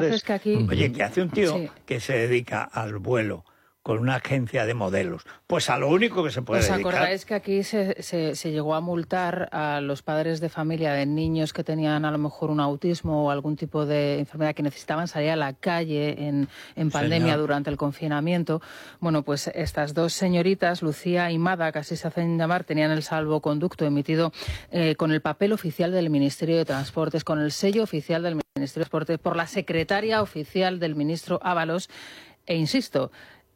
verdad es que aquí... Oye, ¿qué hace un tío Sí. que se dedica al vuelo con una agencia de modelos? Pues a lo único que se puede ¿Os dedicar. acordáis que aquí se llegó a multar a los padres de familia de niños que tenían a lo mejor un autismo o algún tipo de enfermedad que necesitaban salir a la calle en pandemia durante el confinamiento? Bueno, pues estas dos señoritas, Lucía y Mada, que así se hacen llamar, tenían el salvoconducto emitido con el papel oficial del Ministerio de Transportes, con el sello oficial del Ministerio de Transportes, por la secretaria oficial del ministro Ábalos, e insisto,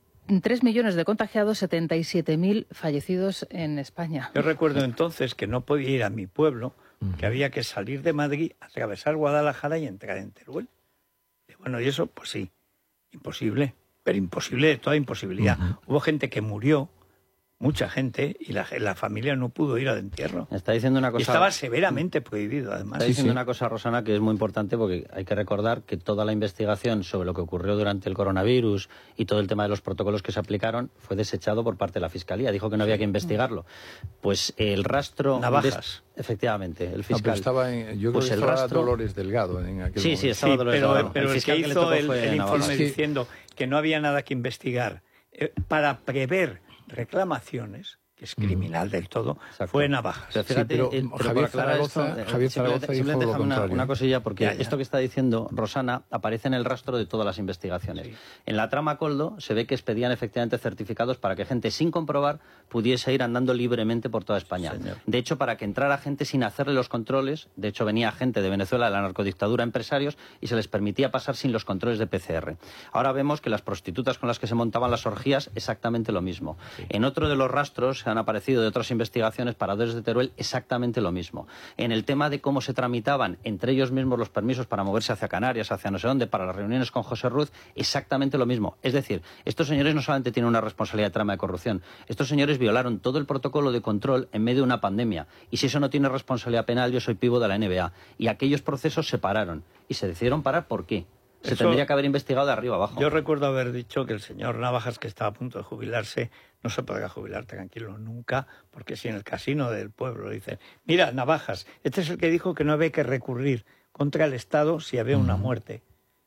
3 millones de contagiados, 77.000 fallecidos en España. Yo recuerdo entonces que no podía ir a mi pueblo, que había que salir de Madrid, atravesar Guadalajara y entrar en Teruel. Y bueno, y eso, pues sí, imposible, pero imposible de toda imposibilidad. Hubo gente que murió, mucha gente, y la familia no pudo ir al entierro. Está diciendo una cosa... Y estaba severamente prohibido, además. Está diciendo una cosa, Rosana, que es muy importante, porque hay que recordar que toda la investigación sobre lo que ocurrió durante el coronavirus y todo el tema de los protocolos que se aplicaron fue desechado por parte de la Fiscalía. Dijo que no había que investigarlo. Pues el rastro... Navajas. Efectivamente, el fiscal... pero estaba yo creo que el estaba rastro... Dolores Delgado en aquel momento. Sí, estaba Dolores Delgado. Pero el que hizo el informe diciendo que no había nada que investigar para prever reclamaciones, que es criminal del todo, fue Navajas. Pero fíjate, pero Javier Zaragoza dijo lo contrario. Una cosilla, porque esto que está diciendo Rosana aparece en el rastro de todas las investigaciones. Sí. En la trama Coldo se ve que expedían efectivamente certificados para que gente sin comprobar pudiese ir andando libremente por toda España. Señor. De hecho, para que entrara gente sin hacerle los controles, de hecho venía gente de Venezuela, de la narcodictadura, empresarios, y se les permitía pasar sin los controles de PCR. Ahora vemos que las prostitutas con las que se montaban las orgías, exactamente lo mismo. Sí. En otro de los rastros han aparecido de otras investigaciones, paradores de Teruel, exactamente lo mismo. En el tema de cómo se tramitaban entre ellos mismos los permisos para moverse hacia Canarias, hacia no sé dónde, para las reuniones con José Ruz, exactamente lo mismo. Es decir, estos señores no solamente tienen una responsabilidad de trama de corrupción, estos señores violaron todo el protocolo de control en medio de una pandemia. Y si eso no tiene responsabilidad penal, yo soy pivo de la NBA. Y aquellos procesos se pararon. Y se decidieron parar, ¿por qué? Se tendría que haber investigado de arriba abajo. Yo recuerdo haber dicho que el señor Navajas, que estaba a punto de jubilarse, no se podrá jubilar tranquilo nunca, porque si en el casino del pueblo dicen, mira, Navajas, este es el que dijo que no había que recurrir contra el Estado si había una muerte.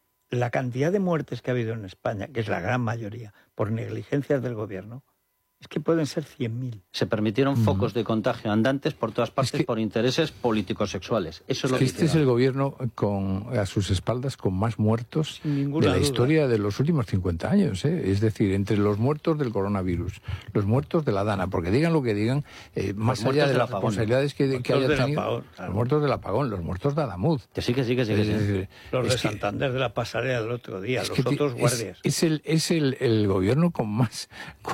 La cantidad de muertes que ha habido en España, que es la gran mayoría, por negligencias del gobierno, es que pueden ser 100.000. Se permitieron focos de contagio andantes por todas partes por intereses políticos sexuales. Eso es lo que este es el gobierno a sus espaldas con más muertos de la historia de los últimos 50 años. Es decir, entre los muertos del coronavirus, los muertos de la Dana, porque digan lo que digan, más allá de las responsabilidades que haya tenido, los muertos del apagón, los muertos de Adamuz. Que sí. Los de Santander de la pasarela del otro día, los otros guardias. Es el gobierno con más...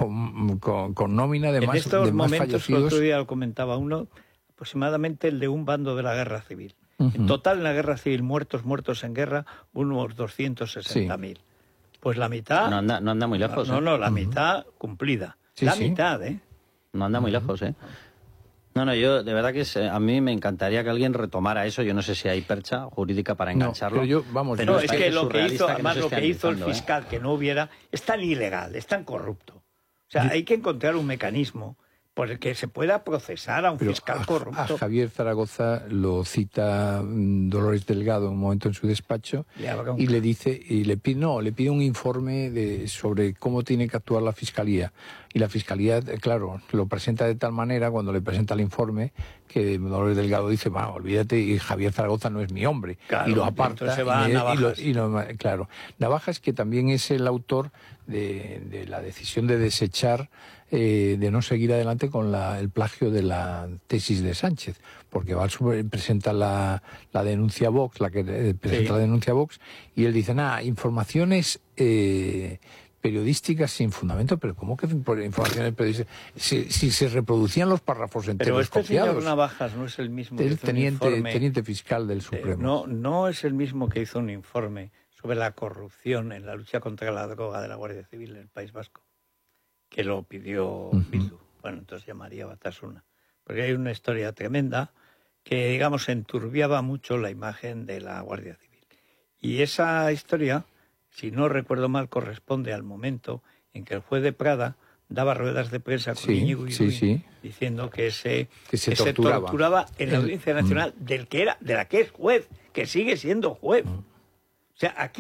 con nómina de más fallecidos. En estos momentos, el otro día lo comentaba uno, aproximadamente el de un bando de la guerra civil. En total, en la guerra civil, muertos en guerra, unos 260.000. Pues la mitad... No anda muy lejos. No, la mitad cumplida. Mitad, ¿eh? No anda muy lejos, ¿eh? No, yo de verdad que a mí me encantaría que alguien retomara eso. Yo no sé si hay percha jurídica para engancharlo. Pero es que lo que hizo, además lo que hizo el fiscal, que no hubiera, es tan ilegal, es tan corrupto. O sea, hay que encontrar un mecanismo por el que se pueda procesar a un fiscal corrupto. A Javier Zaragoza lo cita Dolores Delgado en un momento en su despacho y le dice, le pide un informe sobre cómo tiene que actuar la Fiscalía. Y la Fiscalía, claro, lo presenta de tal manera cuando le presenta el informe que Dolores Delgado dice, olvídate, y Javier Zaragoza no es mi hombre. Claro, y lo aparta. Se va a Navajas. Claro, Navajas, que también es el autor de la decisión de desechar, de no seguir adelante con el plagio de la tesis de Sánchez, porque presenta la denuncia Vox, la que presenta la denuncia Vox, y él dice, informaciones periodísticas sin fundamento, pero ¿cómo que informaciones periodísticas? Si se reproducían los párrafos enteros pero copiados. Señor Navajas no es el mismo que el teniente fiscal del Supremo. No es el mismo que hizo un informe sobre la corrupción en la lucha contra la droga de la Guardia Civil en el País Vasco, que lo pidió Bildu. Bueno, entonces llamaría Batasuna. Porque hay una historia tremenda que, digamos, enturbiaba mucho la imagen de la Guardia Civil. Y esa historia, si no recuerdo mal, corresponde al momento en que el juez de Prada daba ruedas de prensa con Íñigo Iruín, diciendo que se torturaba en la Audiencia Nacional de la que es juez, que sigue siendo juez. O sea, aquí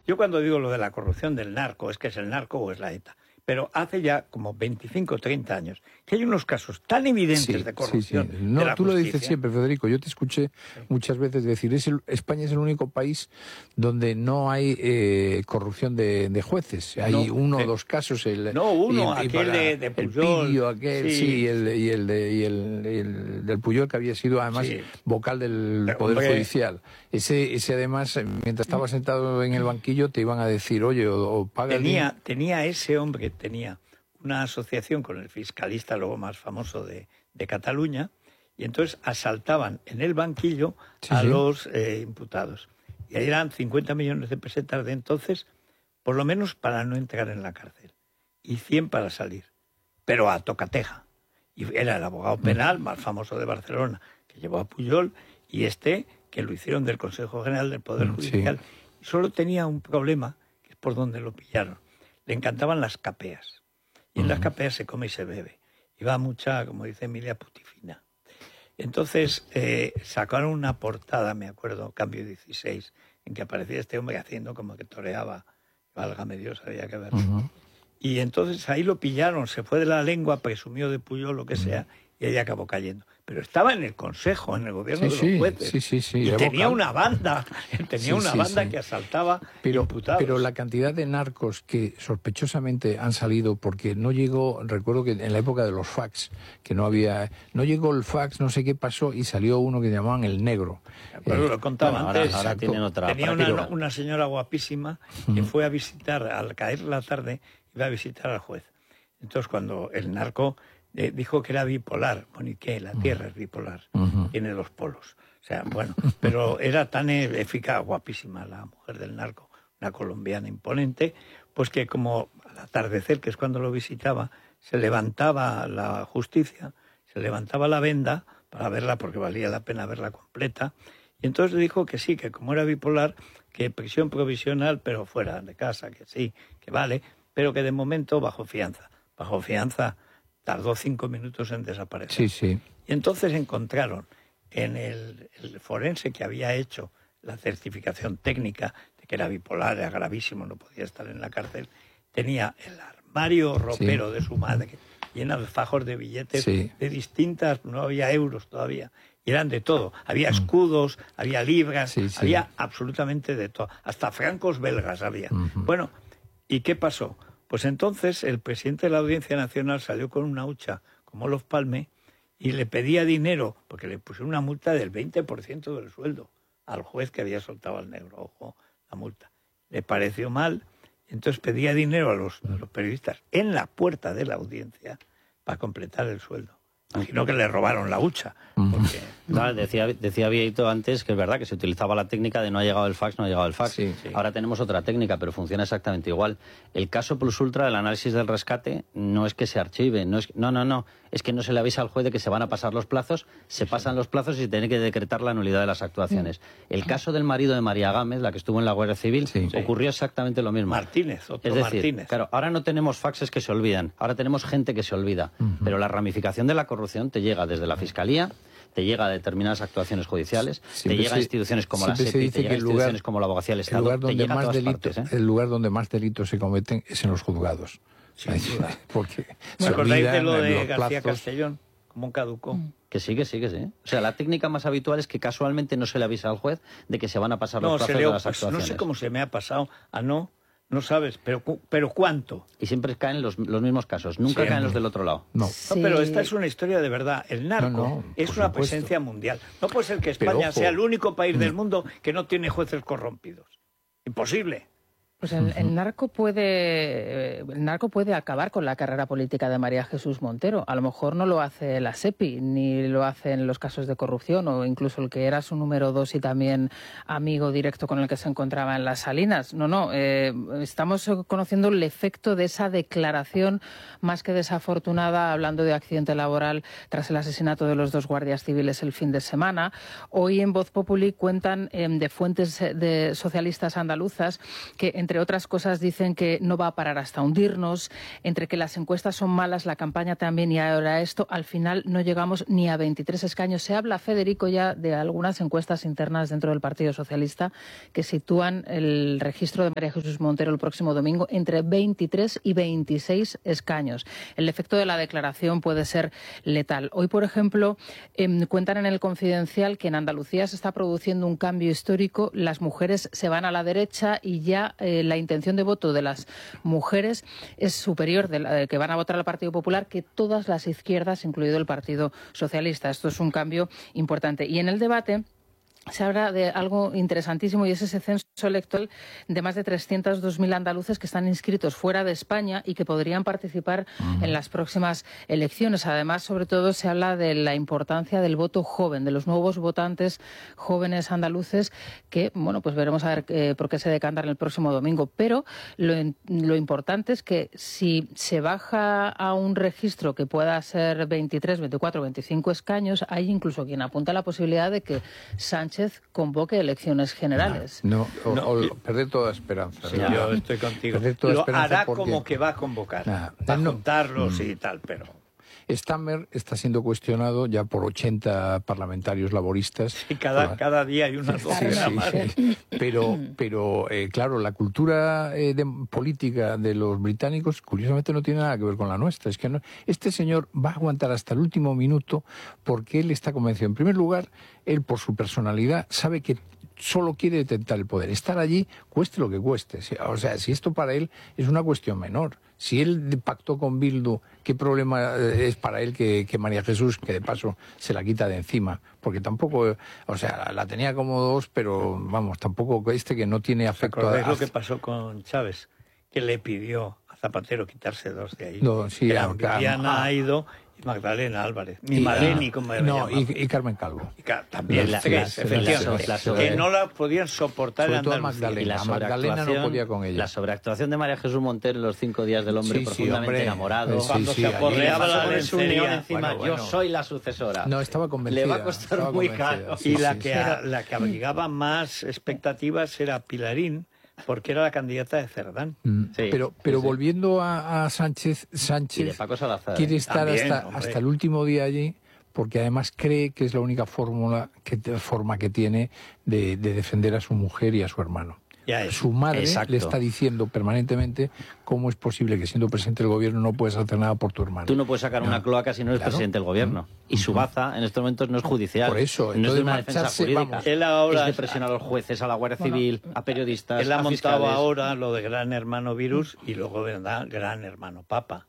Yo cuando digo lo de la corrupción del narco, es que es el narco o es la ETA. Pero hace ya como 25 o 30 años que hay unos casos tan evidentes de corrupción. Sí. No, de la tú justicia. Lo dices siempre, Federico. Yo te escuché muchas veces decir, España es el único país donde no hay corrupción de jueces. Hay uno o dos casos. Aquel de Pujol. El Pidio, aquel, y el del Pujol, que había sido además vocal del Poder Judicial. Ese además, mientras estaba sentado en el banquillo, te iban a decir, oye, o paga tenía ese hombre, tenía una asociación con el fiscalista luego más famoso de Cataluña, y entonces asaltaban en el banquillo a los imputados. Y ahí eran 50 millones de pesetas de entonces, por lo menos para no entrar en la cárcel, y 100 para salir, pero a tocateja. Y era el abogado penal más famoso de Barcelona, que llevó a Pujol, y que lo hicieron del Consejo General del Poder Judicial. Y solo tenía un problema, que es por donde lo pillaron. Le encantaban las capeas. Y en las capeas se come y se bebe. Y va mucha, como dice Emilia, putifina. Entonces sacaron una portada, me acuerdo, Cambio 16, en que aparecía este hombre haciendo como que toreaba. Válgame Dios, había que verlo. Y entonces ahí lo pillaron, se fue de la lengua, presumió de Pujol, lo que sea, y ahí acabó cayendo. Pero estaba en el Consejo, en el gobierno de los jueces. Y tenía una banda, que asaltaba imputados. Pero la cantidad de narcos que sospechosamente han salido, porque no llegó, recuerdo que en la época de los fax, que no llegó el fax, no sé qué pasó, y salió uno que llamaban el negro. Pero lo contaba antes. Ahora tienen otra. Tenía una señora guapísima que fue a visitar, al caer la tarde, iba a visitar al juez. Entonces cuando el narco dijo que era bipolar. Bueno, ¿y qué? La Tierra es bipolar. Tiene dos polos. O sea, bueno, pero era tan eficaz, guapísima la mujer del narco, una colombiana imponente, pues que como al atardecer, que es cuando lo visitaba, se levantaba la justicia, se levantaba la venda para verla, porque valía la pena verla completa, y entonces dijo que sí, que como era bipolar, que prisión provisional, pero fuera de casa, que sí, que vale, pero que de momento bajo fianza. Bajo fianza tardó 5 minutos en desaparecer. Sí. Y entonces encontraron en el forense que había hecho la certificación técnica de que era bipolar, era gravísimo, no podía estar en la cárcel, tenía el armario ropero de su madre lleno de fajos de billetes de distintas, no había euros todavía, y eran de todo. Había escudos, había libras, había absolutamente de todo. Hasta francos belgas había. Bueno, ¿y qué pasó? Pues entonces el presidente de la Audiencia Nacional salió con una hucha como Olof Palme y le pedía dinero, porque le pusieron una multa del 20% del sueldo al juez que había soltado al negro. Ojo, la multa. Le pareció mal, entonces pedía dinero a los periodistas en la puerta de la audiencia para completar el sueldo. Imagino que le robaron la hucha. Porque... Claro, decía Vieito antes que es verdad que se utilizaba la técnica de no ha llegado el fax, no ha llegado el fax. Ahora tenemos otra técnica, pero funciona exactamente igual. El caso plus ultra del análisis del rescate no es que se archive, no. Es que no se le avisa al juez de que se van a pasar los plazos, se pasan los plazos y se tiene que decretar la nulidad de las actuaciones. El caso del marido de María Gámez, la que estuvo en la Guardia Civil, ocurrió exactamente lo mismo. Martínez. Claro, ahora no tenemos faxes que se olvidan, ahora tenemos gente que se olvida, pero la ramificación de la corrupción te llega desde la Fiscalía, te llega a determinadas actuaciones judiciales, te llega a instituciones como la SEPI, te llega a instituciones como la Abogacía del Estado, te llega a todas partes. El lugar donde más delitos se cometen es en los juzgados. Sin duda. Porque ¿Me acordáis de lo de García Castellón? ¿Cómo caducó? Que sí. O sea, la técnica más habitual es que casualmente no se le avisa al juez de que se van a pasar los plazos de las actuaciones. No sé cómo se me ha pasado a no sabes, pero ¿cuánto? Y siempre caen los mismos casos, nunca caen los del otro lado. No, pero esta es una historia de verdad. El narco es una presencia mundial. No puede ser que España sea el único país del mundo que no tiene jueces corrompidos. Imposible. Pues el narco puede acabar con la carrera política de María Jesús Montero. A lo mejor no lo hace la SEPI, ni lo hacen los casos de corrupción, o incluso el que era su número 2 y también amigo directo con el que se encontraba en las Salinas. Estamos conociendo el efecto de esa declaración más que desafortunada, hablando de accidente laboral tras el asesinato de los 2 guardias civiles el fin de semana. Hoy en Voz Populi cuentan de fuentes de socialistas andaluzas que entre entre otras cosas dicen que no va a parar hasta hundirnos, entre que las encuestas son malas, la campaña también, y ahora esto, al final no llegamos ni a 23 escaños. Se habla, Federico, ya de algunas encuestas internas dentro del Partido Socialista que sitúan el registro de María Jesús Montero el próximo domingo entre 23 y 26 escaños. El efecto de la declaración puede ser letal. Hoy, por ejemplo, cuentan en el Confidencial que en Andalucía se está produciendo un cambio histórico. Las mujeres se van a la derecha y ya la intención de voto de las mujeres es superior, que van a votar al Partido Popular, que todas las izquierdas, incluido el Partido Socialista. Esto es un cambio importante. Y en el debate se habla de algo interesantísimo, y es ese censo electoral de más de 302.000 andaluces que están inscritos fuera de España y que podrían participar en las próximas elecciones. Además, sobre todo, se habla de la importancia del voto joven, de los nuevos votantes jóvenes andaluces que, bueno, pues veremos a ver por qué se decantan el próximo domingo. Pero lo importante es que si se baja a un registro que pueda ser 23, 24, 25 escaños, hay incluso quien apunta a la posibilidad de que Sánchez convoque elecciones generales. Perder toda esperanza. Sí, yo estoy contigo. Lo hará como que va a convocar, para juntarlos y tal, pero... Stammer está siendo cuestionado ya por 80 parlamentarios laboristas. Sí, cada día hay una docena más. Sí. Pero claro, la cultura política de los británicos, curiosamente, no tiene nada que ver con la nuestra. Es que no, este señor va a aguantar hasta el último minuto porque él está convencido. En primer lugar, él, por su personalidad, sabe que solo quiere detentar el poder. Estar allí, cueste lo que cueste. O sea, si esto para él es una cuestión menor. Si él pactó con Bildu, ¿qué problema es para él que María Jesús, que de paso se la quita de encima? Porque tampoco, o sea, la tenía como dos, pero vamos, tampoco que no tiene afecto a... ¿Recordáis lo que pasó con Chávez? Que le pidió a Zapatero quitarse dos de ahí. No, sí, Viviana ha ido y Magdalena Álvarez. Ni Maleni, como no, y Carmen Calvo. También efectivamente, que no la podían soportar en Andalucía. Magdalena no podía con ella. La sobreactuación de María Jesús Montero en los 5 días del hombre profundamente enamorado. Cuando se aporreaba la lencería encima, yo soy la sucesora. No, estaba convencida. Le va a costar muy caro. Y la que abrigaba más expectativas era Pilarín, porque era la candidata de Cerdán. Pero volviendo a Sánchez y de Paco Salazar, quiere estar hasta el último día allí, porque además cree que es la única forma que tiene de defender a su mujer y a su hermano. Su madre le está diciendo permanentemente cómo es posible que, siendo presidente del gobierno, no puedes hacer nada por tu hermano. Tú no puedes sacar una cloaca si no eres presidente del gobierno. Y su baza en estos momentos no es judicial. Por eso, no es de una defensa jurídica. Él ahora es de presionar a los jueces, a la Guardia Civil, a periodistas, él ha montado fiscales. ahora lo de Gran Hermano Virus y luego vendrá Gran Hermano Papa.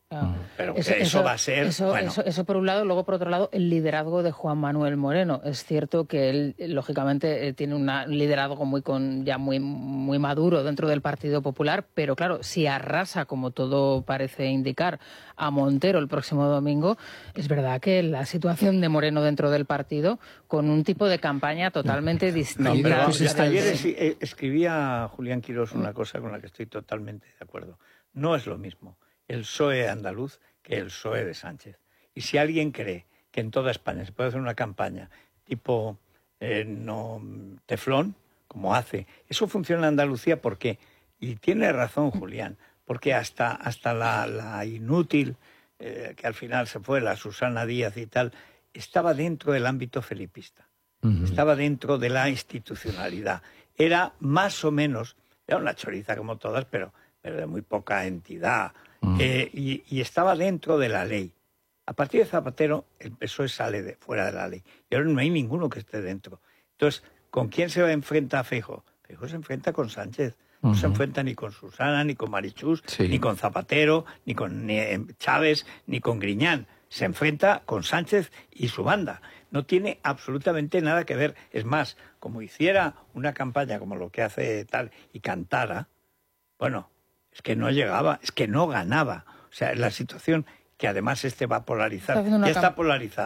Pero eso va a ser... Eso por un lado. Luego, por otro lado, el liderazgo de Juan Manuel Moreno. Es cierto que él, lógicamente, tiene un liderazgo muy maduro dentro del Partido Popular, pero claro, si arrasa, como todo parece indicar, a Montero el próximo domingo, es verdad que la situación de Moreno dentro del partido, con un tipo de campaña totalmente distinta... Ayer escribía Julián Quirós una cosa con la que estoy totalmente de acuerdo. No es lo mismo el PSOE andaluz que el PSOE de Sánchez. Y si alguien cree que en toda España se puede hacer una campaña tipo teflón, como hace, eso funciona en Andalucía, ¿por qué? Y tiene razón Julián, porque hasta la inútil, que al final se fue, la Susana Díaz y tal, estaba dentro del ámbito felipista, estaba dentro de la institucionalidad. Era más o menos, era una choriza como todas, pero de muy poca entidad. Y estaba dentro de la ley. A partir de Zapatero, el PSOE sale fuera de la ley. Y ahora no hay ninguno que esté dentro. Entonces, ¿con quién se enfrenta Feijóo? Feijóo se enfrenta con Sánchez. No se enfrenta ni con Susana, ni con Marichus, ni con Zapatero, ni con Chávez, ni con Griñán. Se enfrenta con Sánchez y su banda. No tiene absolutamente nada que ver. Es más, como hiciera una campaña como lo que hace tal y cantara, bueno... Es que no llegaba, es que no ganaba. O sea, la situación que además va a polarizar, ya está polarizada.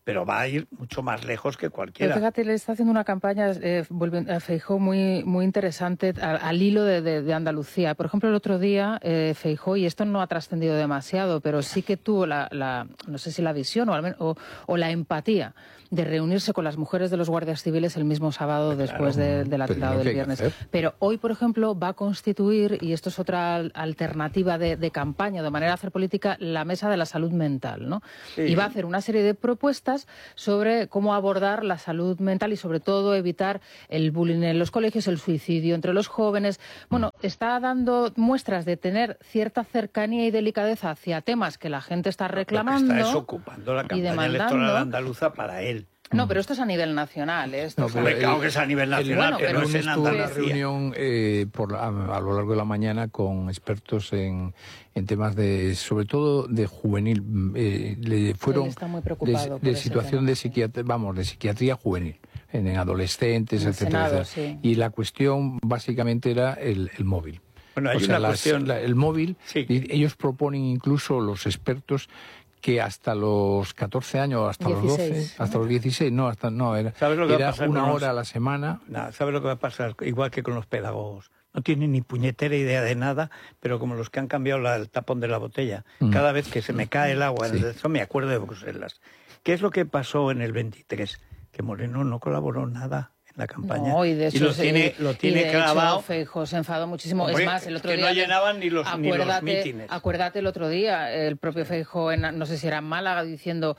pero va a ir mucho más lejos que cualquiera. Pero fíjate, le está haciendo una campaña, Feijóo, muy interesante al hilo de Andalucía. Por ejemplo, el otro día Feijóo, y esto no ha trascendido demasiado, pero sí que tuvo no sé si la visión o la empatía de reunirse con las mujeres de los guardias civiles el mismo sábado después del atentado del viernes. Pero hoy, por ejemplo, va a constituir, y esto es otra alternativa de campaña, de manera de hacer política, la mesa de la salud mental, ¿no? Sí. Y va a hacer una serie de propuestas sobre cómo abordar la salud mental y, sobre todo, evitar el bullying en los colegios, el suicidio entre los jóvenes. Bueno, está dando muestras de tener cierta cercanía y delicadeza hacia temas que la gente está reclamando. Está desocupando la campaña electoral andaluza para él. No, pero esto es a nivel nacional. Esto claro que es a nivel nacional, pero es en Andalucía. Una reunión a lo largo de la mañana con expertos en temas sobre todo de juvenil. Fueron está muy preocupado de situación de psiquiatría juvenil, en adolescentes, etcétera, Senado, etcétera. Sí. Y la cuestión básicamente era el móvil. Bueno, hay una cuestión. El móvil, sí. Y ellos proponen incluso los expertos que hasta los 14 años, hasta 16, los 12, hasta los 16, era una hora a la semana. ¿Sabes lo que va a pasar? Igual que con los pedagogos. No tienen ni puñetera idea de nada, pero como los que han cambiado el tapón de la botella. Cada vez que se me cae el agua, eso me acuerdo de Bruselas. ¿Qué es lo que pasó en el 23? Que Moreno no colaboró nada en la campaña. No, y de hecho lo tiene clavado. Feijóo se enfadó muchísimo. Hombre, es más, el otro que día no llenaban ni los mítines. Acuérdate el otro día, el propio Feijóo, no sé si era en Málaga, diciendo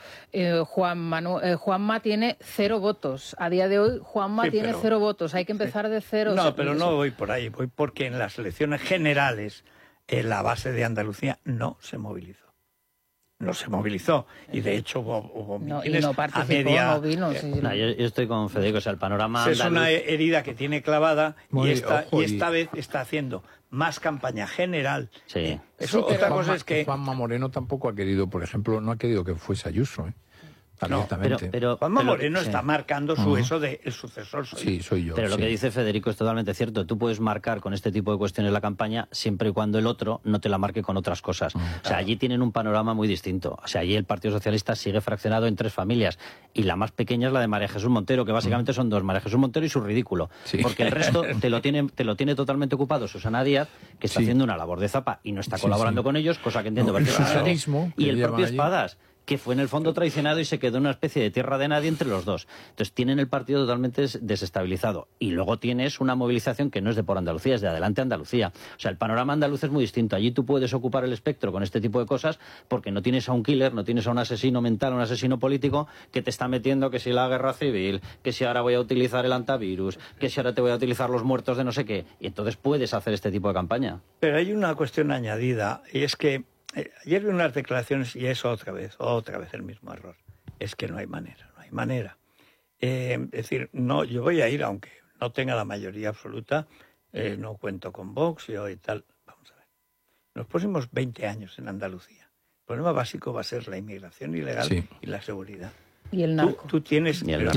Juanma tiene 0 votos. A día de hoy, Juanma tiene 0 votos. Hay que empezar de cero. No, pero no voy por ahí. Voy porque en las elecciones generales, la base de Andalucía no se movilizó. No se movilizó, y de hecho hubo mítines a media... Yo estoy con Federico, o sea, el panorama... Es una herida que tiene clavada y esta vez está haciendo más campaña general. Sí. Otra cosa es que... Juanma Moreno tampoco ha querido, por ejemplo, no ha querido que fuese Ayuso, No, pero Juanma Moreno está marcando eso de el sucesor. Soy yo. Pero lo que dice Federico es totalmente cierto. Tú puedes marcar con este tipo de cuestiones la campaña siempre y cuando el otro no te la marque con otras cosas. O sea, allí tienen un panorama muy distinto. O sea, allí el Partido Socialista sigue fraccionado en 3 familias. Y la más pequeña es la de María Jesús Montero, que básicamente son 2, María Jesús Montero y su ridículo. Sí. Porque el resto te lo tiene totalmente ocupado Susana Díaz, que está haciendo una labor de zapa y no está colaborando con ellos, cosa que entiendo perfectamente. Y el propio Espadas, que fue en el fondo traicionado y se quedó en una especie de tierra de nadie entre los dos. Entonces tienen el partido totalmente desestabilizado. Y luego tienes una movilización que no es de por Andalucía, es de Adelante Andalucía. O sea, el panorama andaluz es muy distinto. Allí tú puedes ocupar el espectro con este tipo de cosas porque no tienes a un killer, no tienes a un asesino mental, un asesino político que te está metiendo que si la guerra civil, que si ahora voy a utilizar el antivirus, que si ahora te voy a utilizar los muertos de no sé qué. Y entonces puedes hacer este tipo de campaña. Pero hay una cuestión añadida, y es que ayer vi unas declaraciones y es otra vez el mismo error. Es que no hay manera. Es decir, no, yo voy a ir, aunque no tenga la mayoría absoluta, no cuento con Vox y tal. Vamos a ver. En los próximos 20 años en Andalucía, el problema básico va a ser la inmigración ilegal y la seguridad. Y el narco. Tú tienes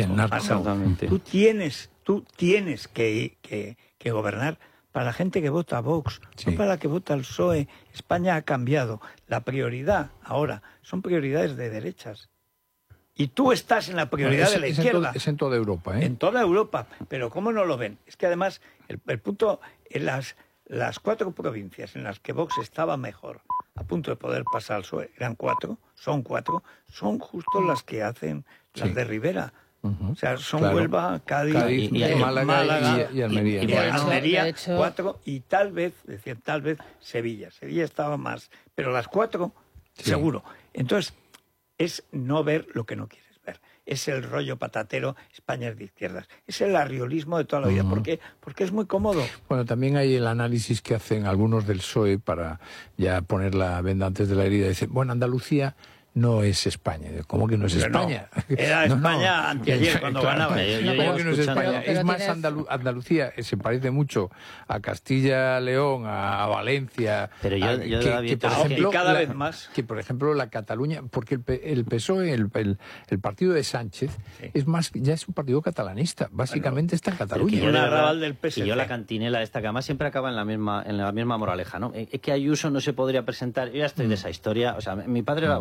que gobernar para la gente que vota a Vox, no para la que vota al PSOE. España ha cambiado. La prioridad ahora son prioridades de derechas. Y tú estás en la prioridad de la izquierda. Es en toda Europa, En toda Europa. Pero ¿cómo no lo ven? Es que además el punto, en las 4 provincias en las que Vox estaba mejor, a punto de poder pasar al PSOE, son 4, son justo las que hacen las de Rivera. O sea, son Huelva, Cádiz Málaga y Almería. Y Almería, 4, y tal vez Sevilla. Sevilla estaba más, pero las 4, seguro. Entonces, es no ver lo que no quieres ver. Es el rollo patatero, España es de izquierdas. Es el arriolismo de toda la vida. ¿Por qué? Porque es muy cómodo. Bueno, también hay el análisis que hacen algunos del PSOE para ya poner la venda antes de la herida. Dicen, bueno, Andalucía no es España. ¿Cómo que no es España? No. Era España anteayer cuando ganaba. ¿Cómo que no es España? Es más, Andalucía se parece mucho a Castilla-León, a Valencia. Pero que por ejemplo, cada vez más. Que, por ejemplo, la Cataluña, porque el PSOE, el partido de Sánchez, es más, ya es un partido catalanista. Básicamente está en Cataluña. Y un arrabal del PSC. Y yo la cantinela esta, que además siempre acaba en la misma moraleja, ¿no? Es que Ayuso no se podría presentar. Yo ya estoy de esa historia. O sea, mi padre era vasco, mi madre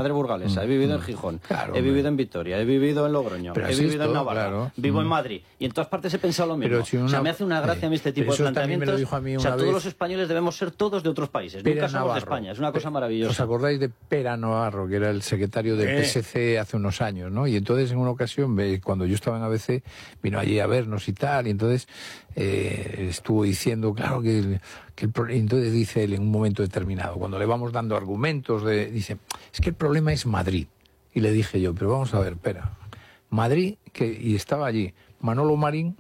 madre burgalesa, he vivido en Gijón, Claro, he vivido en Vitoria, he vivido en Logroño, Pero he así vivido es en todo, Navarra, claro. vivo en Madrid. Y en todas partes he pensado lo mismo. Pero si O sea, me hace una gracia a mí este tipo de eso también me planteamientos. lo dijo a mí O sea, una todos vez los españoles debemos ser todos de otros países. Pere Nunca somos de Navarro. España. Es una cosa ¿Os maravillosa. acordáis de Pere Navarro, que era el secretario del PSC hace unos años, ¿no? Y entonces en una ocasión, cuando yo estaba en ABC, vino allí a vernos y tal, y entonces estuvo diciendo, claro, entonces dice él en un momento determinado, cuando le vamos dando argumentos, dice, es que el problema es Madrid. Y le dije yo, pero vamos a ver, espera, Madrid, y estaba allí Manolo Marín,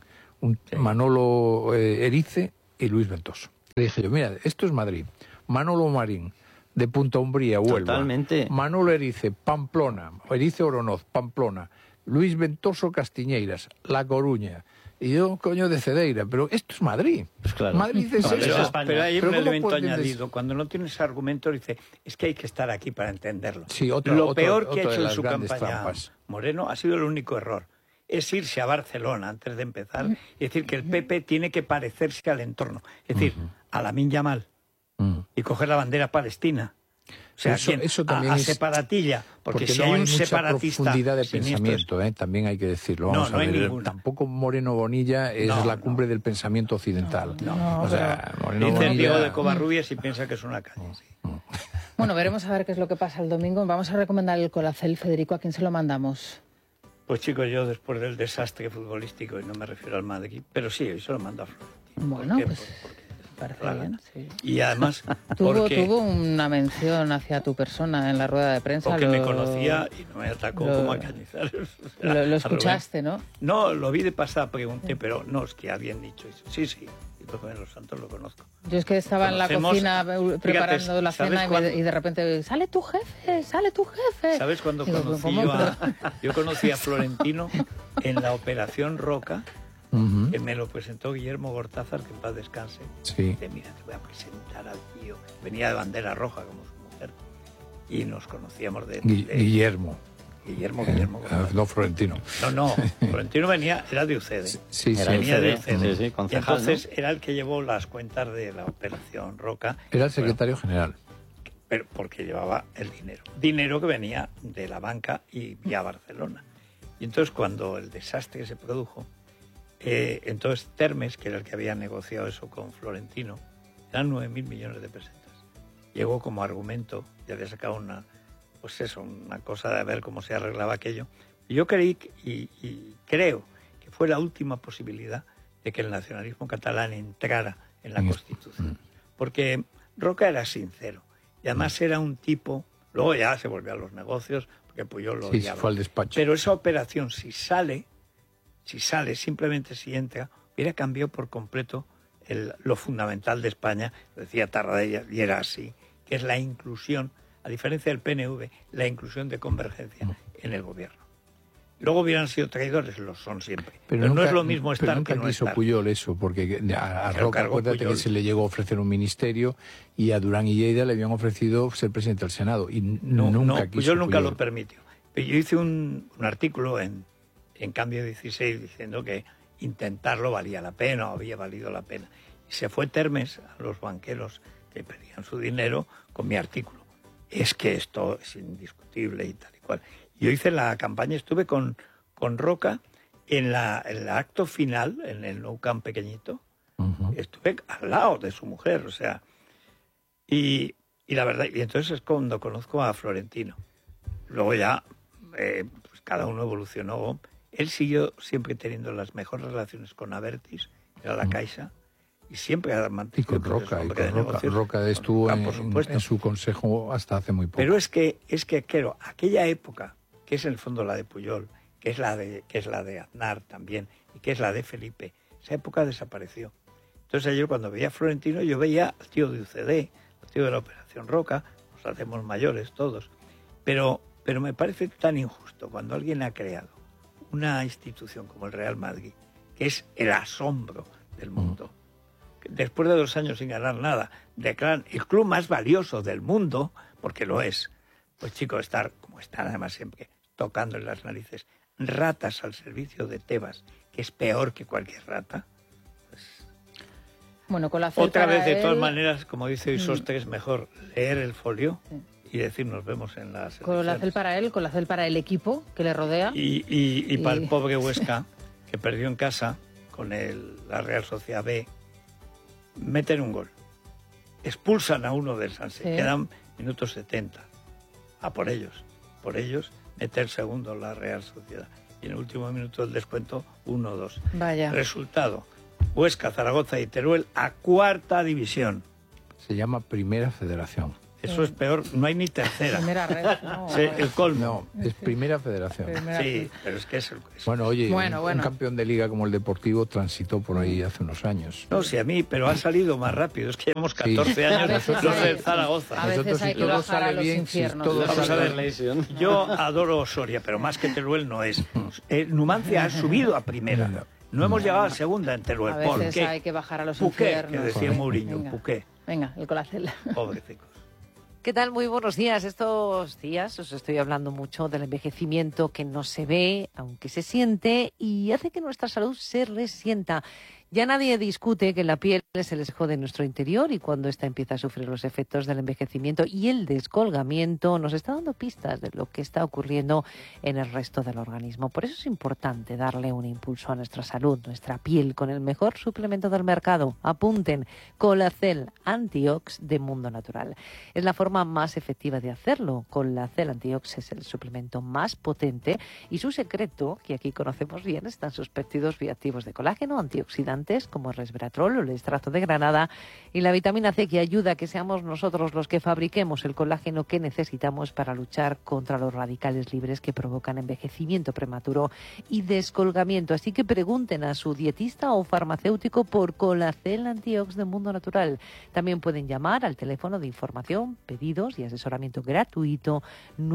Manolo Erice y Luis Ventoso. Le dije yo, mira, esto es Madrid. Manolo Marín, de Punta Umbría, Huelva. Totalmente. Manolo Erice, Pamplona. Erice Oronoz, Pamplona. Luis Ventoso, Castiñeiras, La Coruña. Y yo, coño, de Cedeira. Pero esto es Madrid. Pues claro. Madrid es Madrid eso. es España. Pero hay un ¿cómo elemento puedes decir? añadido. Cuando no tienes argumentos, dice, es que hay que estar aquí para entenderlo. Sí, Lo peor que ha otra de hecho en las su grandes campaña trampas. Moreno ha sido el único error. Es irse a Barcelona antes de empezar y decir que el PP tiene que parecerse al entorno. Es decir, a Lamine Yamal y coger la bandera palestina. O sea, eso también a es separatilla. Porque si no hay un mucha separatista profundidad de siniestro, pensamiento, también hay que decirlo. Vamos no a hay ver, ninguna. tampoco Moreno Bonilla es la cumbre del pensamiento occidental. O sea, Moreno dice el Diego Bonilla... de Covarrubias y piensa que es una calle. Sí. Bueno, veremos a ver qué es lo que pasa el domingo. Vamos a recomendar el Colacel, Federico. ¿A quién se lo mandamos? Pues chicos, yo después del desastre futbolístico, y no me refiero al Madrid, pero sí, hoy se lo mando a Florentino. Bueno, ¿Por qué? pues Porque parece claro. bien, sí. Y además, Tuvo una mención hacia tu persona en la rueda de prensa. porque me conocía y no me atacó como a Cañizares. Lo escuchaste, ¿no? No, lo vi de pasada, pregunté, pero no, es que alguien dicho eso. Sí, sí, y Tomé los Santos lo conozco. Yo es que estaba en la cocina preparando la cena y de repente, ¡sale tu jefe! ¡Sale tu jefe! ¿Sabes cuándo conocí yo conocí a Florentino en la Operación Roca? Que me lo presentó Guillermo Gortázar, que en paz descanse. Sí. Dice, mira, te voy a presentar al tío. Venía de bandera roja como su mujer. Y nos conocíamos de Guillermo. Guillermo. No, Florentino. No, Florentino era de UCD. Sí, venía de UCD. Sí, concejal, y entonces ¿no? era el que llevó las cuentas de la Operación Roca. Era el secretario general. Pero porque llevaba el dinero. Dinero que venía de la banca y vía Barcelona. Y entonces cuando el desastre se produjo, entonces Termes, que era el que había negociado eso con Florentino, eran 9.000 millones de pesetas. Llegó como argumento, ya había sacado una cosa de ver cómo se arreglaba aquello. Y yo creí y creo que fue la última posibilidad de que el nacionalismo catalán entrara en la Constitución. Porque Roca era sincero. Y además era un tipo, luego ya se volvió a los negocios, porque Puyol lo odiaba. Fue al despacho. Pero esa operación, si sale, simplemente si entra, hubiera cambiado por completo lo fundamental de España, lo decía Tarradella, y era así, que es la inclusión, a diferencia del PNV, la inclusión de Convergencia en el gobierno. Luego hubieran sido traidores, lo son siempre. Pero nunca, no es lo mismo estar pero nunca que no quiso estar. Puyol eso, porque a Roca, acuérdate Puyol. que se le llegó a ofrecer un ministerio y a Durán y Lleida le habían ofrecido ser presidente del Senado. Y nunca quiso Puyol nunca Puyol. lo permitió. Pero yo hice un artículo en Cambio 16 diciendo que intentarlo valía la pena o había valido la pena. Y se fue Termes a los banqueros que pedían su dinero con mi artículo. Es que esto es indiscutible y tal y cual. Yo hice la campaña, estuve con Roca en el acto final, en el Nou Camp pequeñito. Estuve al lado de su mujer, o sea. Y la verdad, y entonces es cuando conozco a Florentino. Luego ya, pues cada uno evolucionó. Él siguió siempre teniendo las mejores relaciones con Abertis, era la Caixa, y siempre ha mantenido. Y con Roca, Roca estuvo en su consejo hasta hace muy poco. Pero es que claro, aquella época, que es en el fondo la de Puyol, que es la de Aznar también, y que es la de Felipe, esa época desapareció. Entonces ayer cuando veía a Florentino, yo veía al tío de UCD, al tío de la Operación Roca, nos hacemos mayores todos, pero me parece tan injusto cuando alguien ha creado una institución como el Real Madrid, que es el asombro del mundo, después de 2 años sin ganar nada, declaran el club más valioso del mundo, porque lo es. Pues chicos, estar como están además siempre, tocando en las narices, ratas al servicio de Tebas, que es peor que cualquier rata. Pues... Bueno, con la Otra vez, de todas maneras, como dice Isostre, es mejor leer el folio y decir nos vemos en las Colacel para él, Colacel para el equipo que le rodea. Y para el pobre Huesca, que perdió en casa con la Real Sociedad B, meten un gol. Expulsan a uno del Sanse, quedan minutos 70. Por ellos mete el segundo la Real Sociedad. Y en el último minuto del descuento, 1-2. Vaya. Resultado, Huesca, Zaragoza y Teruel a 4ª división. Se llama Primera Federación. Eso es peor, no hay ni tercera. Primera red, no. Sí, el colmo. No, es Primera Federación. Sí, pero es que es... Bueno, oye, un campeón de liga como el Deportivo transitó por ahí hace unos años. No, sí, a mí, pero ha salido más rápido. Es que llevamos 14 años los de Zaragoza. A veces hay que bajar a los infiernos. Vamos a ver, yo adoro Soria, pero más que Teruel no es. Numancia ha subido a primera. No hemos llegado a segunda en Teruel. A veces hay que bajar a los infiernos. Que decía Mourinho, Puqué. Venga, el Colacel. Pobrecicos. ¿Qué tal? Muy buenos días. Estos días os estoy hablando mucho del envejecimiento que no se ve, aunque se siente, y hace que nuestra salud se resienta. Ya nadie discute que la piel es el espejo de nuestro interior y cuando ésta empieza a sufrir los efectos del envejecimiento y el descolgamiento nos está dando pistas de lo que está ocurriendo en el resto del organismo. Por eso es importante darle un impulso a nuestra salud, nuestra piel, con el mejor suplemento del mercado. Apunten, Colacel Antiox de Mundo Natural. Es la forma más efectiva de hacerlo. Colacel Antiox es el suplemento más potente y su secreto, que aquí conocemos bien, están sus péptidos bioactivos de colágeno, antioxidantes como el resveratrol o el estrato de granada y la vitamina C, que ayuda a que seamos nosotros los que fabriquemos el colágeno que necesitamos para luchar contra los radicales libres que provocan envejecimiento prematuro y descolgamiento. Así que pregunten a su dietista o farmacéutico por Colacel Antiox de Mundo Natural. También pueden llamar al teléfono de información, pedidos y asesoramiento gratuito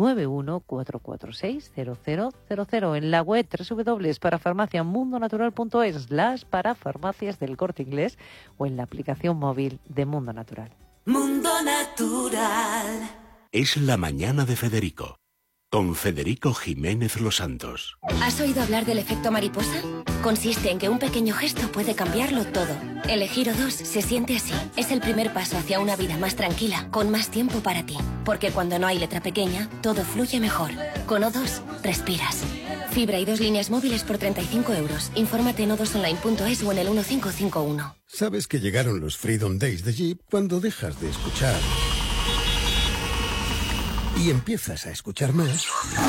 914460000 en la web www.parafarmaciamundonatural.es, las parafarmacias del Corte Inglés, o en la aplicación móvil de Mundo Natural. Mundo Natural. Es la mañana de Federico, con Federico Jiménez Los Santos. ¿Has oído hablar del efecto mariposa? Consiste en que un pequeño gesto puede cambiarlo todo. Elegir O2 se siente así. Es el primer paso hacia una vida más tranquila, con más tiempo para ti. Porque cuando no hay letra pequeña, todo fluye mejor. Con O2, respiras. Fibra y 2 líneas móviles por 35 euros. Infórmate en o2online.es o en el 1551. Sabes que llegaron los Freedom Days de Jeep cuando dejas de escuchar y empiezas a escuchar más.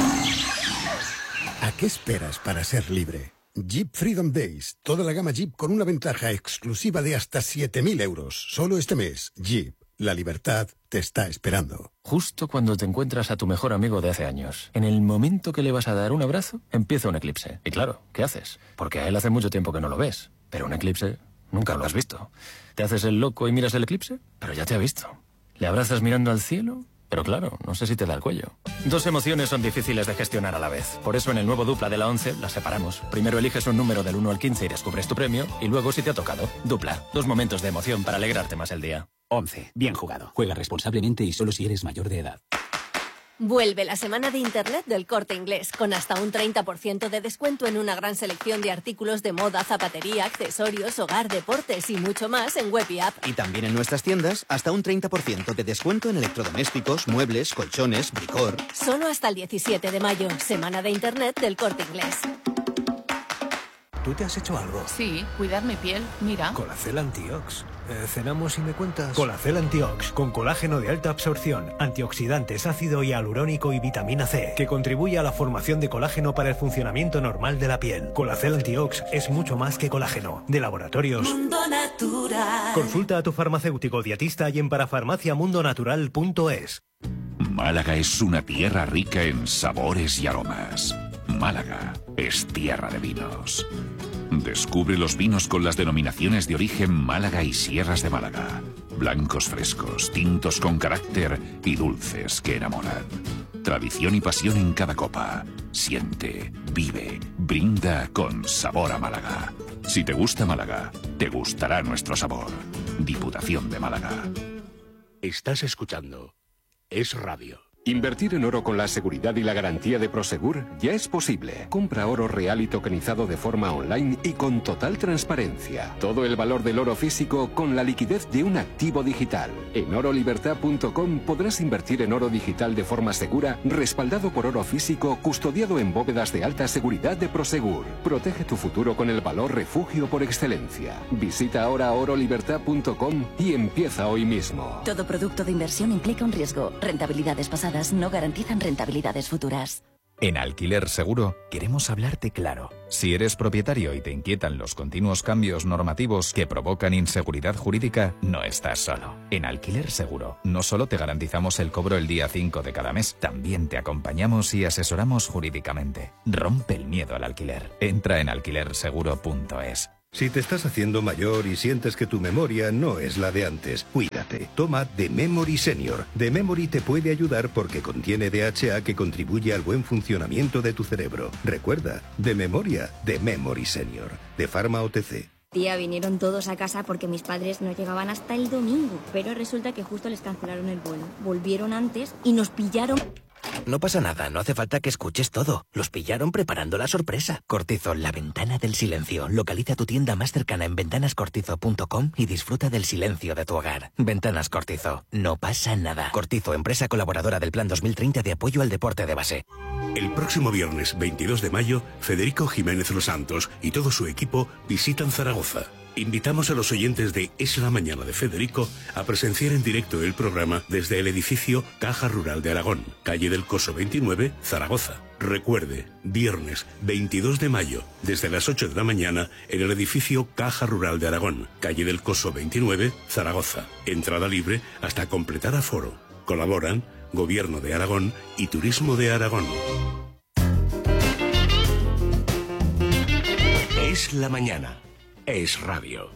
¿A qué esperas para ser libre? Jeep Freedom Days. Toda la gama Jeep con una ventaja exclusiva de hasta 7.000 euros. Solo este mes. Jeep. La libertad te está esperando. Justo cuando te encuentras a tu mejor amigo de hace años. En el momento que le vas a dar un abrazo, empieza un eclipse. Y claro, ¿qué haces? Porque a él hace mucho tiempo que no lo ves. Pero un eclipse nunca lo has visto. ¿Te haces el loco y miras el eclipse? Pero ya te ha visto. ¿Le abrazas mirando al cielo? Pero claro, no sé si te da el cuello. Dos emociones son difíciles de gestionar a la vez. Por eso en el nuevo Dupla de la 11 las separamos. Primero eliges un número del 1 al 15 y descubres tu premio. Y luego, si te ha tocado, Dupla. 2 momentos de emoción para alegrarte más el día. 11. Bien jugado. Juega responsablemente y solo si eres mayor de edad. Vuelve la semana de Internet del Corte Inglés, con hasta un 30% de descuento en una gran selección de artículos de moda, zapatería, accesorios, hogar, deportes y mucho más en web y app. Y también en nuestras tiendas, hasta un 30% de descuento en electrodomésticos, muebles, colchones, bricor. Solo hasta el 17 de mayo, semana de Internet del Corte Inglés. ¿Tú te has hecho algo? Sí, cuidar mi piel, mira. Colacel Antiox. ¿Cenamos y me cuentas? Colacel Antiox, con colágeno de alta absorción, antioxidantes, ácido hialurónico y vitamina C, que contribuye a la formación de colágeno para el funcionamiento normal de la piel. Colacel Antiox es mucho más que colágeno. De Laboratorios Mundo Natural. Consulta a tu farmacéutico dietista y en parafarmaciamundonatural.es. Málaga es una tierra rica en sabores y aromas. Málaga es tierra de vinos. Descubre los vinos con las denominaciones de origen Málaga y Sierras de Málaga. Blancos frescos, tintos con carácter y dulces que enamoran. Tradición y pasión en cada copa. Siente, vive, brinda con sabor a Málaga. Si te gusta Málaga, te gustará nuestro sabor. Diputación de Málaga. Estás escuchando Es Radio. Invertir en oro con la seguridad y la garantía de Prosegur ya es posible. Compra oro real y tokenizado de forma online y con total transparencia. Todo el valor del oro físico con la liquidez de un activo digital. En orolibertad.com podrás invertir en oro digital de forma segura, respaldado por oro físico, custodiado en bóvedas de alta seguridad de Prosegur. Protege tu futuro con el valor refugio por excelencia. Visita ahora orolibertad.com y empieza hoy mismo. Todo producto de inversión implica un riesgo. Rentabilidades pasadas no garantizan rentabilidades futuras. En Alquiler Seguro queremos hablarte claro. Si eres propietario y te inquietan los continuos cambios normativos que provocan inseguridad jurídica, no estás solo. En Alquiler Seguro no solo te garantizamos el cobro el día 5 de cada mes, también te acompañamos y asesoramos jurídicamente. Rompe el miedo al alquiler. Entra en alquilerseguro.es. Si te estás haciendo mayor y sientes que tu memoria no es la de antes, cuídate. Toma The Memory Senior. The Memory te puede ayudar porque contiene DHA que contribuye al buen funcionamiento de tu cerebro. Recuerda, de memoria, The Memory Senior. De Pharma OTC. Tía, vinieron todos a casa porque mis padres no llegaban hasta el domingo, pero resulta que justo les cancelaron el vuelo. Volvieron antes y nos pillaron... No pasa nada, no hace falta que escuches todo. Los pillaron preparando la sorpresa. Cortizo, la ventana del silencio. Localiza tu tienda más cercana en ventanascortizo.com y disfruta del silencio de tu hogar. Ventanas Cortizo, no pasa nada. Cortizo, empresa colaboradora del Plan 2030 de apoyo al deporte de base. El próximo viernes 22 de mayo, Federico Jiménez Los Santos y todo su equipo visitan Zaragoza. Invitamos a los oyentes de Es la Mañana de Federico a presenciar en directo el programa desde el edificio Caja Rural de Aragón, calle del Coso 29, Zaragoza. Recuerde, viernes 22 de mayo, desde las 8 de la mañana, en el edificio Caja Rural de Aragón, calle del Coso 29, Zaragoza. Entrada libre hasta completar aforo. Colaboran Gobierno de Aragón y Turismo de Aragón. Es la Mañana. Es radio.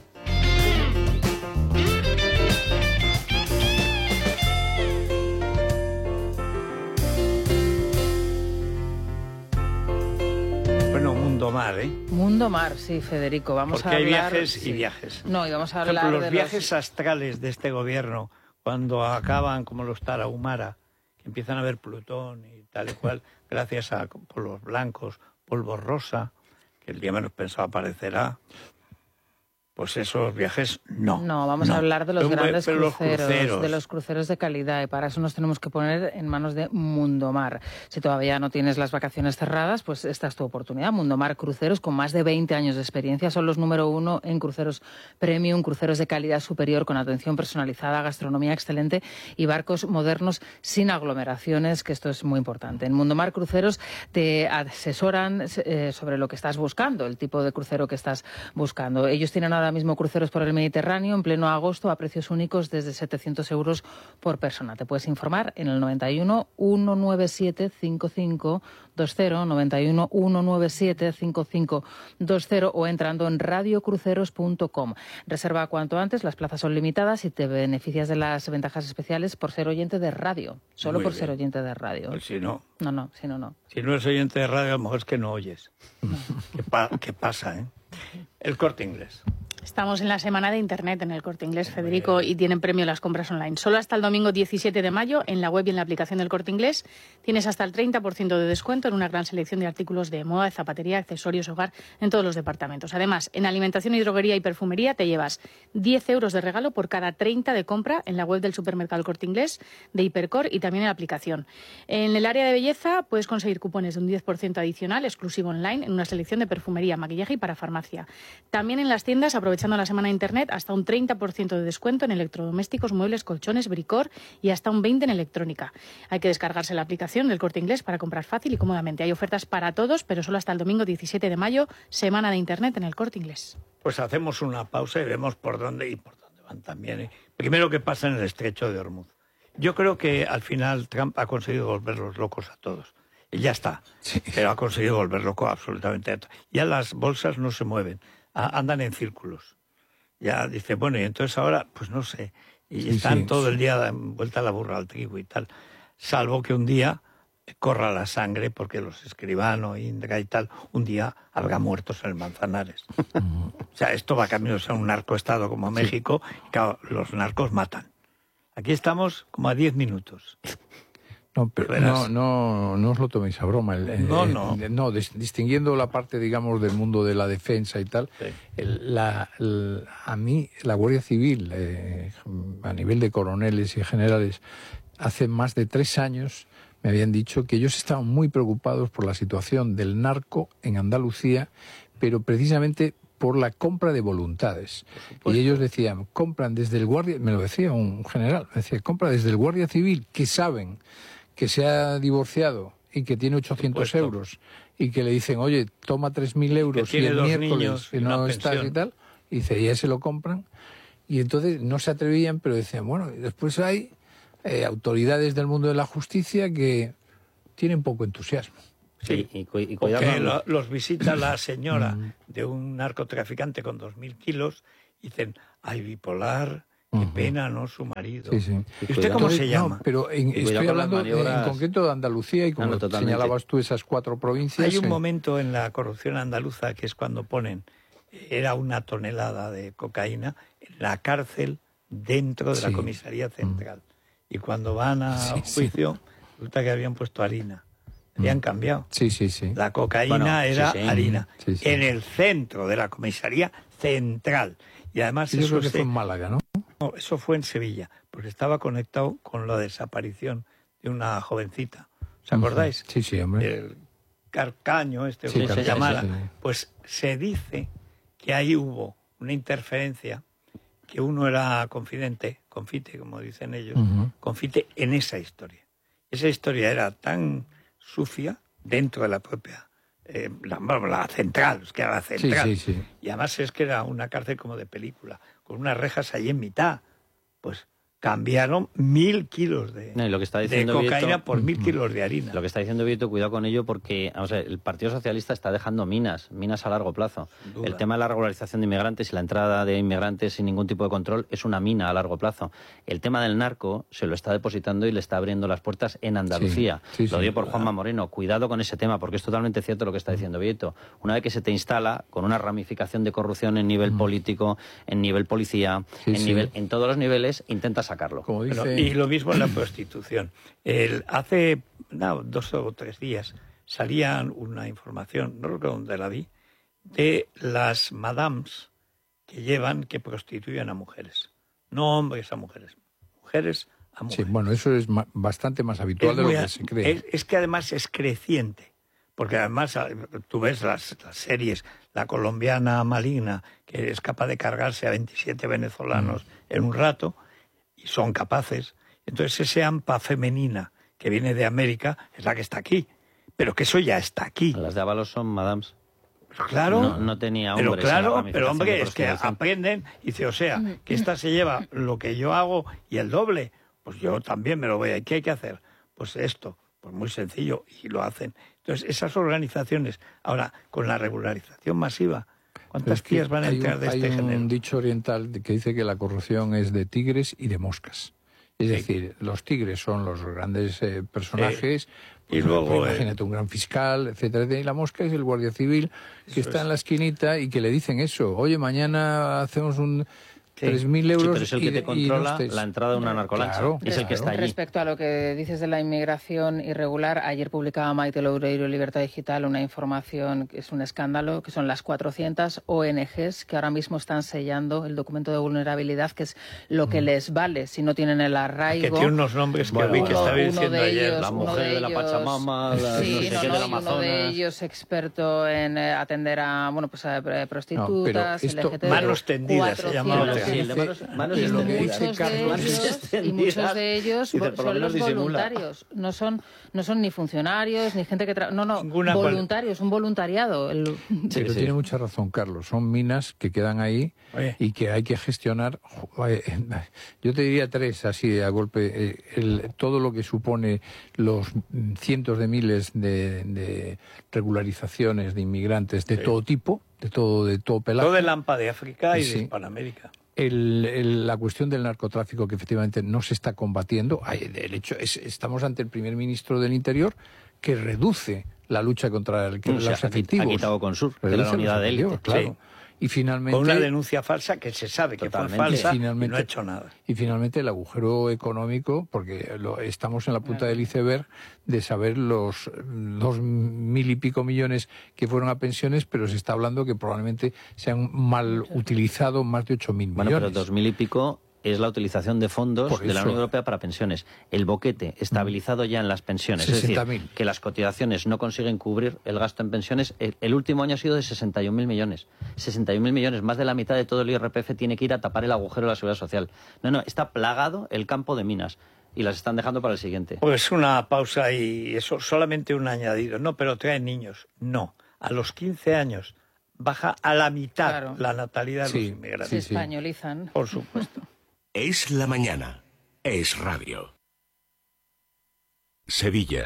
Bueno, Mundo Mar, ¿eh? Mundo Mar, sí, Federico. Vamos Porque a hablar... hay viajes sí. y viajes. No, y vamos a Por ejemplo, hablar los de viajes astrales de este gobierno, cuando acaban como los Tarahumara, que empiezan a ver Plutón y tal y cual, gracias a polvos blancos, polvo rosa, que el día menos pensado aparecerá. Pues esos viajes no. No, vamos a hablar de los grandes cruceros, de los cruceros de calidad, y para eso nos tenemos que poner en manos de Mundomar. Si todavía no tienes las vacaciones cerradas, pues esta es tu oportunidad. Mundomar Cruceros, con más de 20 años de experiencia, son los número 1 en cruceros premium, cruceros de calidad superior con atención personalizada, gastronomía excelente y barcos modernos sin aglomeraciones, que esto es muy importante. En Mundomar Cruceros te asesoran sobre lo que estás buscando, el tipo de crucero que estás buscando. Ellos tienen ahora mismo cruceros por el Mediterráneo en pleno agosto a precios únicos desde 700 euros por persona. Te puedes informar en el 91 197 5520, 91 197 5520 o entrando en radiocruceros.com. Reserva cuanto antes, las plazas son limitadas y te beneficias de las ventajas especiales por ser oyente de radio, solo Muy por bien. ser oyente de radio. Pues si no. No, si no, no. Si no eres oyente de radio, a lo mejor es que no oyes. ¿Qué pasa, eh? El Corte Inglés. Estamos en la semana de Internet en el Corte Inglés, Federico, y tienen premio las compras online. Solo hasta el domingo 17 de mayo, en la web y en la aplicación del Corte Inglés, tienes hasta el 30% de descuento en una gran selección de artículos de moda, de zapatería, accesorios, hogar, en todos los departamentos. Además, en alimentación, droguería y perfumería te llevas 10 euros de regalo por cada 30 de compra en la web del supermercado El Corte Inglés, de Hipercor y también en la aplicación. En el área de belleza puedes conseguir cupones de un 10% adicional, exclusivo online, en una selección de perfumería, maquillaje y para farmacia. También en las tiendas, aprovechando la semana de Internet, hasta un 30% de descuento en electrodomésticos, muebles, colchones, bricor y hasta un 20% en electrónica. Hay que descargarse la aplicación del Corte Inglés para comprar fácil y cómodamente. Hay ofertas para todos, pero solo hasta el domingo 17 de mayo, semana de Internet en el Corte Inglés. Pues hacemos una pausa y vemos por dónde van también, ¿eh? Primero, qué pasa en el estrecho de Hormuz. Yo creo que al final Trump ha conseguido volverlos locos a todos. Y ya está, sí. Pero ha conseguido volver loco absolutamente a todos. Ya las bolsas no se mueven, andan en círculos. Ya dice, bueno, y entonces ahora, pues no sé, y están todo el día vuelta la burra al trigo y tal, salvo que un día corra la sangre, porque los escribanos, Indra y tal, un día habrá muertos en el Manzanares. O sea, esto va camino a ser un narcoestado como México, y claro, los narcos matan. Aquí estamos como a 10 minutos. No, pero no os lo toméis a broma. Distinguiendo la parte, digamos, del mundo de la defensa y tal, sí. A mí, la Guardia Civil, a nivel de coroneles y generales, hace más de 3 años me habían dicho que ellos estaban muy preocupados por la situación del narco en Andalucía, pero precisamente por la compra de voluntades. Y ellos decían, compran desde el guardia, me lo decía un general, me decía, compra desde el Guardia Civil, que saben que se ha divorciado y que tiene 800 euros, y que le dicen, oye, toma 3.000 euros y el miércoles que no estás y tal, y dice, ya se lo compran. Y entonces no se atrevían, pero decían, bueno, después hay autoridades del mundo de la justicia que tienen poco entusiasmo. Sí, y porque los visita la señora de un narcotraficante con 2.000 kilos y dicen, ay, bipolar, qué pena, ¿no? Su marido. Sí, sí. ¿Y usted cómo se llama? No, pero estoy hablando en concreto de Andalucía y como señalabas tú esas 4 provincias. Hay un momento en la corrupción andaluza que es cuando ponen, era 1 tonelada de cocaína en la cárcel dentro de la comisaría central. Y cuando van a juicio, resulta que habían puesto harina. Habían cambiado. Sí. La cocaína era harina. Sí. En el centro de la comisaría central. Y además eso fue en Málaga, ¿no? No, eso fue en Sevilla, porque estaba conectado con la desaparición de una jovencita. ¿Os acordáis? Sí, hombre. El Carcaño, se llamara. Sí. Pues se dice que ahí hubo una interferencia, que uno era confite, como dicen ellos, confite en esa historia. Esa historia era tan sucia dentro de la propia la central, es que era la central. Sí. Y además es que era una cárcel como de película, con unas rejas ahí en mitad. Pues cambiaron 1.000 kilos de cocaína Vieto, por 1.000 kilos de harina. Lo que está diciendo Vieto, cuidado con ello, porque vamos a ver, el Partido Socialista está dejando minas a largo plazo. El tema de la regularización de inmigrantes y la entrada de inmigrantes sin ningún tipo de control es una mina a largo plazo. El tema del narco se lo está depositando y le está abriendo las puertas en Andalucía. Lo dio por Juanma Moreno. Cuidado con ese tema, porque es totalmente cierto lo que está diciendo Vieto. Una vez que se te instala con una ramificación de corrupción en nivel político, en nivel policía, en todos los niveles, intentas sacarlo. Y lo mismo en la prostitución. Hace 2 o 3 días salía una información, no recuerdo dónde la vi, de las madams que prostituyen a mujeres. No hombres a mujeres, mujeres a mujeres. Sí, bueno, eso es bastante más habitual de lo que se cree. Es que además es creciente, porque además tú ves las series, la colombiana maligna, que es capaz de cargarse a 27 venezolanos en un rato, y son capaces. Entonces ese AMPA femenina que viene de América es la que está aquí, pero que eso ya está aquí. Las de Ábalos son madams. Claro, no tenía hombres. Pero hombre, es que aprenden y dice, o sea, que esta se lleva lo que yo hago y el doble, pues yo también me lo voy a... ¿Qué hay que hacer? Pues esto, pues muy sencillo, y lo hacen. Entonces esas organizaciones, ahora con la regularización masiva, ¿cuántas tías van a entrar de este género? Hay un dicho oriental que dice que la corrupción es de tigres y de moscas. Es decir, los tigres son los grandes personajes, y luego imagínate un gran fiscal, etcétera, y la mosca es el guardia civil que está en la esquinita y que le dicen eso, oye, mañana hacemos un 3.000 euros. Sí, pero es el que te controla la entrada de una narcolancha. Es el que está allí. Respecto a lo que dices de la inmigración irregular, ayer publicaba Maite Loureiro, Libertad Digital, una información que es un escándalo, que son las 400 ONGs que ahora mismo están sellando el documento de vulnerabilidad, que es lo que les vale si no tienen el arraigo. Que tiene unos nombres que vi que estaba diciendo ayer. La mujer de la Pachamama, uno de ellos experto en atender a prostitutas, LGTB. Manos tendidas se llama. Muchos de ellos son los voluntarios, no son ni funcionarios ni gente que voluntarios, un voluntariado. Pero tiene mucha razón, Carlos, son minas que quedan ahí y que hay que gestionar. Yo te diría 3 así a golpe, todo lo que supone los cientos de miles de regularizaciones de inmigrantes de todo tipo, de todo pelaje. Todo el AMPA de África y de Hispanoamérica. La cuestión del narcotráfico que efectivamente no se está combatiendo. De hecho, estamos ante el primer ministro del Interior que reduce la lucha contra los efectivos. Ha quitado Consur, de la unidad de élite. Claro. Y finalmente, con una denuncia falsa que se sabe que fue falsa y no ha hecho nada. Y finalmente el agujero económico, porque estamos en la punta del iceberg de saber los 2.000 y pico millones que fueron a pensiones, pero se está hablando que probablemente se han mal utilizado más de 8.000 millones. Bueno, pero 2.000 y pico es la utilización de fondos de la Unión Europea para pensiones. El boquete estabilizado ya en las pensiones. Es decir, que las cotizaciones no consiguen cubrir el gasto en pensiones. El último año ha sido de 61.000 millones. 61.000 millones, más de la mitad de todo el IRPF tiene que ir a tapar el agujero de la seguridad social. No, está plagado el campo de minas. Y las están dejando para el siguiente. Pues una pausa y eso, solamente un añadido. No, pero traen niños. No, a los 15 años baja a la mitad la natalidad de los inmigrantes. Se españolizan. Por supuesto. Es la mañana. Es radio. Sevilla,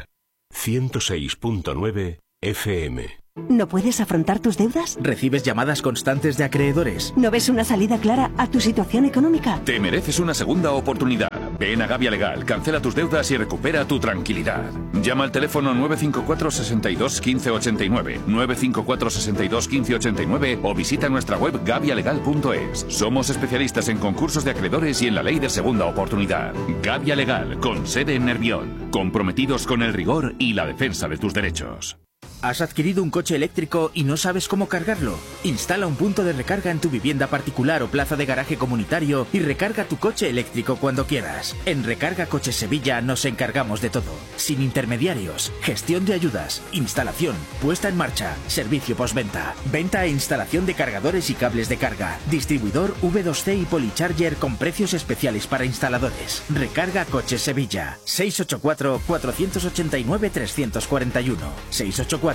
106.9 FM. ¿No puedes afrontar tus deudas? ¿Recibes llamadas constantes de acreedores? ¿No ves una salida clara a tu situación económica? Te mereces una segunda oportunidad. Ven a Gavia Legal, cancela tus deudas y recupera tu tranquilidad. Llama al teléfono 954 62 15 89, 954 62 15 89 o visita nuestra web gavialegal.es. Somos especialistas en concursos de acreedores y en la ley de segunda oportunidad. Gavia Legal, con sede en Nervión. Comprometidos con el rigor y la defensa de tus derechos. ¿Has adquirido un coche eléctrico y no sabes cómo cargarlo? Instala un punto de recarga en tu vivienda particular o plaza de garaje comunitario y recarga tu coche eléctrico cuando quieras. En Recarga Coches Sevilla nos encargamos de todo. Sin intermediarios, gestión de ayudas, instalación, puesta en marcha, servicio postventa, venta e instalación de cargadores y cables de carga, distribuidor V2C y Policharger con precios especiales para instaladores. Recarga Coches Sevilla. 684 489 341. 684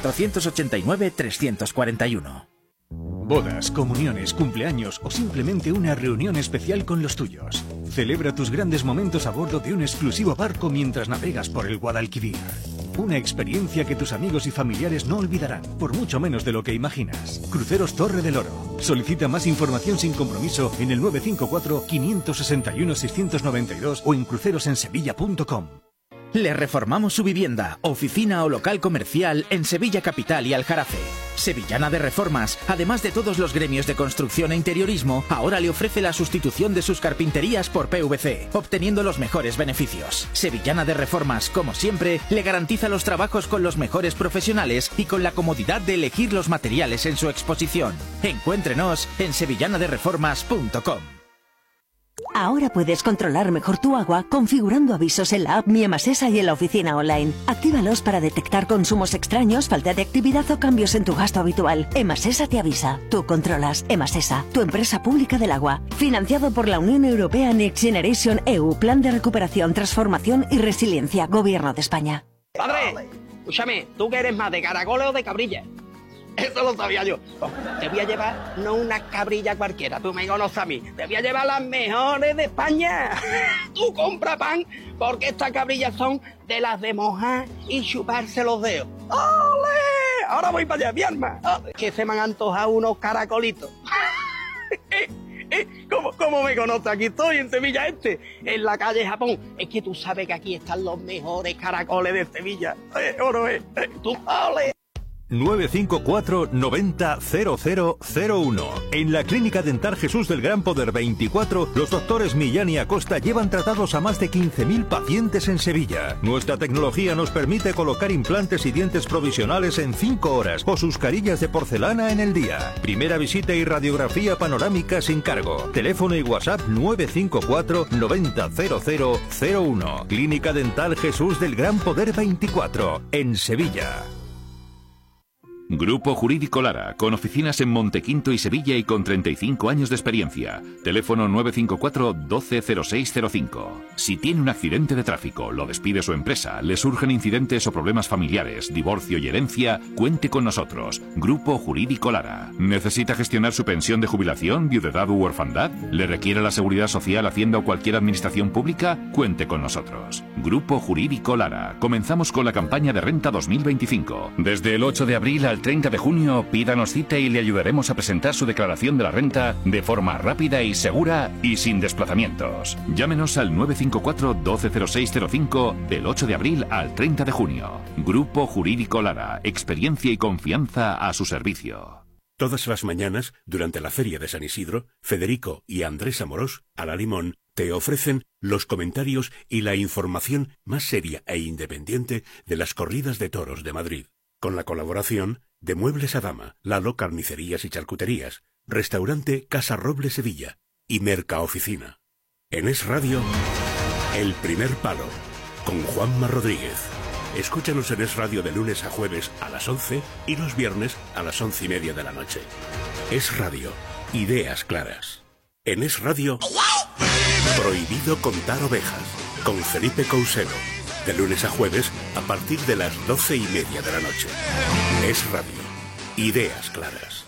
489 341. Bodas, comuniones, cumpleaños o simplemente una reunión especial con los tuyos. Celebra tus grandes momentos a bordo de un exclusivo barco mientras navegas por el Guadalquivir. Una experiencia que tus amigos y familiares no olvidarán, por mucho menos de lo que imaginas. Cruceros Torre del Oro. Solicita más información sin compromiso en el 954 561 692 o en crucerosensevilla.com. Le reformamos su vivienda, oficina o local comercial en Sevilla Capital y Aljarafe. Sevillana de Reformas, además de todos los gremios de construcción e interiorismo, ahora le ofrece la sustitución de sus carpinterías por PVC, obteniendo los mejores beneficios. Sevillana de Reformas, como siempre, le garantiza los trabajos con los mejores profesionales y con la comodidad de elegir los materiales en su exposición. Encuéntrenos en sevillanadereformas.com. Ahora puedes controlar mejor tu agua configurando avisos en la app Mi Emasesa y en la oficina online. Actívalos para detectar consumos extraños, falta de actividad o cambios en tu gasto habitual. Emasesa te avisa. Tú controlas. Emasesa, tu empresa pública del agua. Financiado por la Unión Europea Next Generation EU, Plan de Recuperación, Transformación y Resiliencia, Gobierno de España. Padre, escúchame, ¿tú qué eres más, de caracoles o de cabrilla? Eso lo sabía yo. Te voy a llevar no una cabrilla cualquiera, tú me conoces a mí. Te voy a llevar las mejores de España. Tú compra pan, porque estas cabrillas son de las de mojar y chuparse los dedos. ¡Ole! Ahora voy para allá, mi alma. Que se me han antojado unos caracolitos. ¿Cómo me conoces? Aquí estoy, en Sevilla Este, en la calle Japón. Es que tú sabes que aquí están los mejores caracoles de Sevilla. Tú, ¡ole! 954 90 0001. En la Clínica Dental Jesús del Gran Poder 24, los doctores Millán y Acosta llevan tratados a más de 15.000 pacientes en Sevilla. Nuestra tecnología nos permite colocar implantes y dientes provisionales en 5 horas o sus carillas de porcelana en el día. Primera visita y radiografía panorámica sin cargo. Teléfono y WhatsApp 954 90 0001. Clínica Dental Jesús del Gran Poder 24, en Sevilla. Grupo Jurídico Lara, con oficinas en Montequinto y Sevilla y con 35 años de experiencia. Teléfono 954 120605. Si tiene un accidente de tráfico, lo despide su empresa, le surgen incidentes o problemas familiares, divorcio y herencia, cuente con nosotros. Grupo Jurídico Lara. ¿Necesita gestionar su pensión de jubilación, viudedad u orfandad? ¿Le requiere la Seguridad Social, Hacienda o cualquier administración pública? Cuente con nosotros. Grupo Jurídico Lara. Comenzamos con la campaña de renta 2025. Desde el 8 de abril al 30 de junio, pídanos cita y le ayudaremos a presentar su declaración de la renta de forma rápida y segura y sin desplazamientos. Llámenos al 954 120605 del 8 de abril al 30 de junio. Grupo Jurídico Lara. Experiencia y confianza a su servicio. Todas las mañanas, durante la Feria de San Isidro, Federico y Andrés Amorós, a la Limón, te ofrecen los comentarios y la información más seria e independiente de las corridas de toros de Madrid, con la colaboración de Muebles a Dama, Lalo Carnicerías y Charcuterías, Restaurante Casa Roble Sevilla y Mercaoficina. En Es Radio, El Primer Palo, con Juanma Rodríguez. Escúchanos en Es Radio de lunes a jueves a las 11 y los viernes a las 11:30 de la noche. Es Radio, ideas claras. En Es Radio, Prohibido contar ovejas, con Felipe Couselo, de lunes a jueves a partir de las 12:30 de la noche. Es Radio, ideas claras.